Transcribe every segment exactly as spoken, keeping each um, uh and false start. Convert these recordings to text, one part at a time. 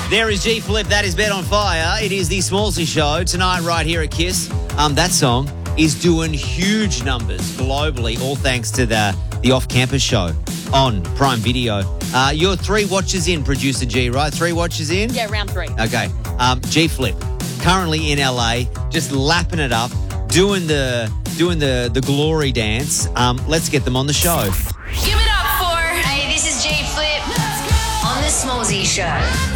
There is G Flip. That is Bet on Fire. It is the Smallsy Show tonight right here at Kiss. Um, that song is doing huge numbers globally, all thanks to the the off-campus show on Prime Video. Uh, you're three watches in, producer G, right? Three watches in? Yeah, round three. Okay. Um, G Flip, currently in L A, just lapping it up, doing the doing the the glory dance. Um, let's get them on the show. Give it up for... Hey, this is G Flip on the Smallsy Show.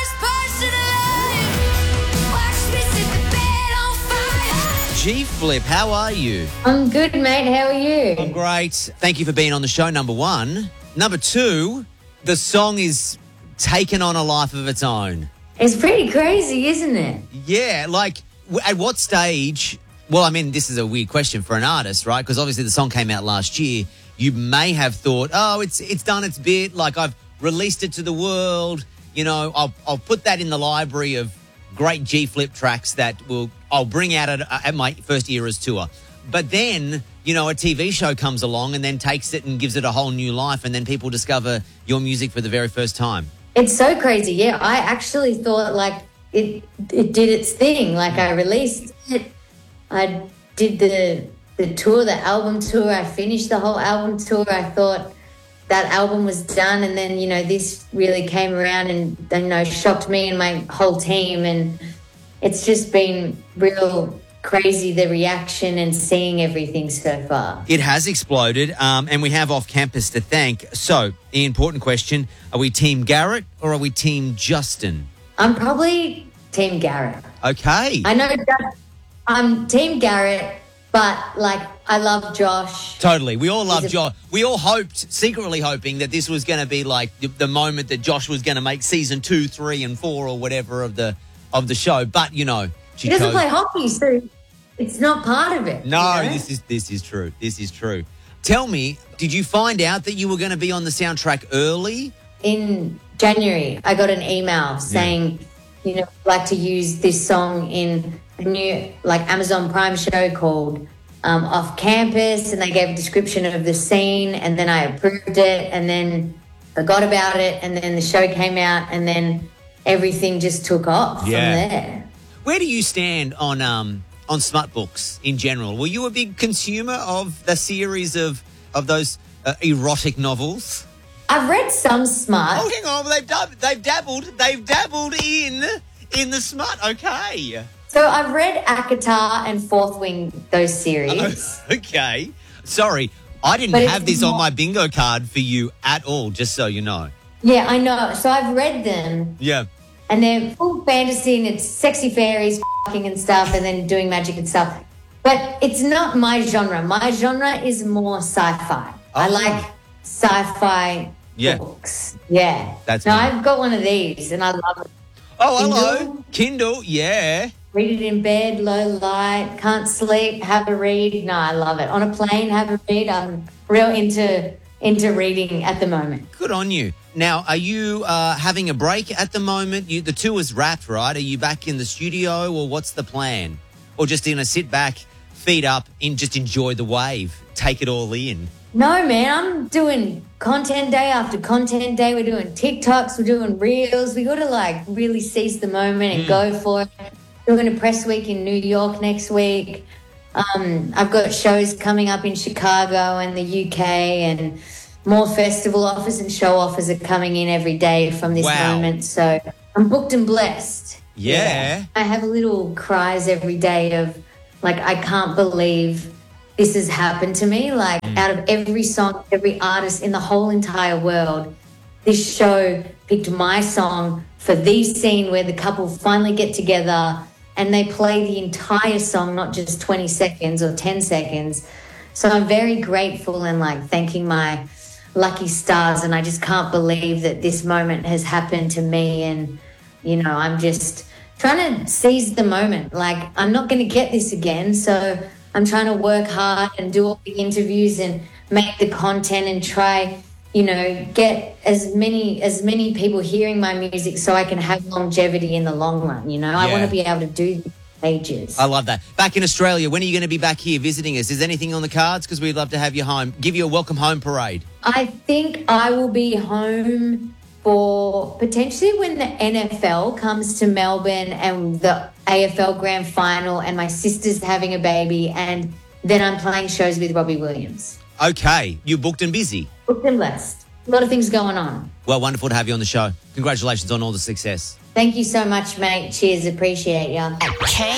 G Flip, how are you? I'm good, mate. How are you? I'm great. Thank you for being on the show, number one. Number two, the song is taken on a life of its own. It's pretty crazy, isn't it? Yeah, like, w- at what stage... Well, I mean, this is a weird question for an artist, right? Because obviously the song came out last year. You may have thought, oh, it's it's done its bit. Like, I've released it to the world. You know, I'll I'll put that in the library of great G Flip tracks that will I'll bring out at, at my first Eras tour. But then, you know, a T V show comes along and then takes it and gives it a whole new life, and then people discover your music for the very first time. It's so crazy. Yeah, I actually thought like it it did its thing. Like I released it. I did the the tour, the album tour. I finished the whole album tour. I thought that album was done, and then, you know, this really came around and, you know, shocked me and my whole team, and it's just been real crazy, the reaction and seeing everything so far. It has exploded, um, and we have off-campus to thank. So, the important question, are we Team Garrett or are we Team Justin? I'm probably Team Garrett. Okay. I know that I'm Team Garrett, but, like, I love Josh. Totally. We all love He's a- Josh. We all hoped, secretly hoping, that this was going to be like the, the moment that Josh was going to make season two, three, and four or whatever of the of the show. But, you know, she He doesn't chose- play hockey, so it's not part of it. No, you know? this is this is true. This is true. Tell me, did you find out that you were going to be on the soundtrack early? In January, I got an email saying, you know, I'd like to use this song in a new, like, Amazon Prime show called um, Off Campus, and they gave a description of the scene, and then I approved it, and then forgot about it, and then the show came out, and then everything just took off Yeah. from there. Where do you stand on um on smut books in general? Were you a big consumer of the series of of those uh, erotic novels? I've read some smut. Oh, hang on, they've dab- they've dabbled, they've dabbled in in the smut. Okay. So I've read Akatar and Fourth Wing, those series. Okay. Sorry, I didn't But it's have this on not- my bingo card for you at all, just so you know. Yeah, I know. So I've read them, Yeah. and they're full fantasy, and it's sexy fairies f***ing and stuff, and then doing magic and stuff. But it's not my genre. My genre is more sci-fi. I Oh. like sci-fi Yeah. books. Yeah. That's no, me. I've got one of these, and I love it. Oh, hello. Kindle? Kindle, yeah. Read it in bed, low light, can't sleep, have a read. No, I love it. On a plane, have a read. I'm real into into reading at the moment. Good on you. Now, are you uh, having a break at the moment? You, the tour's wrapped, right? Are you back in the studio, or what's the plan? Or just going to sit back, feet up, and just enjoy the wave, take it all in? No, man, I'm doing content day after content day. We're doing TikToks, we're doing reels. We got to, like, really seize the moment and go for it. Doing a press week in New York next week. Um, I've got shows coming up in Chicago and the U K, and more festival offers and show offers are coming in every day from this Wow. moment. So I'm booked and blessed. Yeah. I have little cries every day of, like, I can't believe this has happened to me. Like, out of every song, every artist in the whole entire world, this show picked my song for the scene where the couple finally get together and they play the entire song, not just twenty seconds or ten seconds. So I'm very grateful and, like, thanking my lucky stars, and I just can't believe that this moment has happened to me. And, you know, I'm just trying to seize the moment. Like, I'm not going to get this again, so I'm trying to work hard and do all the interviews and make the content and try, you know, get as many as many people hearing my music so I can have longevity in the long run. You know, I Yeah. want to be able to do this for ages. I love that. Back in Australia, when are you going to be back here visiting us? Is anything on the cards? Because we'd love to have you home. Give you a welcome home parade. I think I will be home for potentially when the N F L comes to Melbourne and the A F L Grand Final and my sister's having a baby and then I'm playing shows with Robbie Williams. Okay, you're booked and busy. Booked and blessed. A lot of things going on. Well, wonderful to have you on the show. Congratulations on all the success. Thank you so much, mate. Cheers. Appreciate ya. K